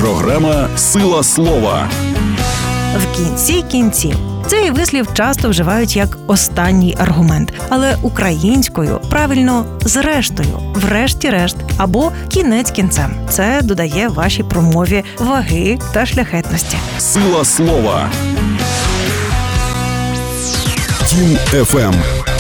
Програма «Сила слова». В кінці кінців. Цей вислів часто вживають як останній аргумент, але українською правильно «зрештою», «врешті-решт» або «кінець кінцем». Це додає вашій промові ваги та шляхетності. Сила слова. Тім FM.